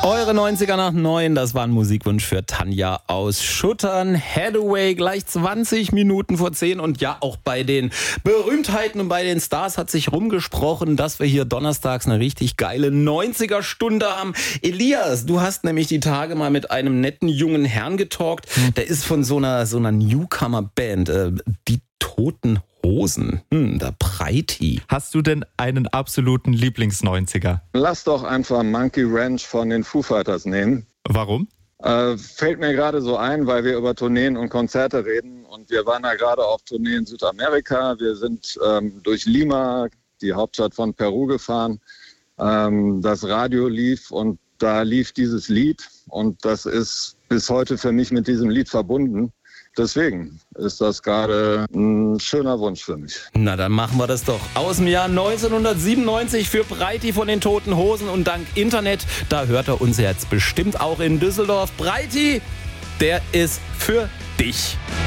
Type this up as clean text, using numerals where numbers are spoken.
Eure 90er nach 9, das war ein Musikwunsch für Tanja aus Schuttern. Hathaway gleich 20 Minuten vor 10. Und ja, auch bei den Berühmtheiten und bei den Stars hat sich rumgesprochen, dass wir hier donnerstags eine richtig geile 90er-Stunde haben. Elias, du hast nämlich die Tage mal mit einem netten jungen Herrn getalkt. Der ist von so einer Newcomer-Band, die Toten Hosen. Der Breiti. Hast du denn einen absoluten Lieblings-90er? Lass doch einfach Monkey Ranch von den Foo Fighters nehmen. Warum? Fällt mir gerade so ein, weil wir über Tourneen und Konzerte reden. Und wir waren ja gerade auf Tournee in Südamerika. Wir sind durch Lima, die Hauptstadt von Peru, gefahren. Das Radio lief und da lief dieses Lied. Und das ist bis heute für mich mit diesem Lied verbunden. Deswegen ist das gerade ein schöner Wunsch für mich. Na, dann machen wir das doch. Aus dem Jahr 1997 für Breiti von den Toten Hosen. Und dank Internet, da hört er uns jetzt bestimmt auch in Düsseldorf. Breiti, der ist für dich.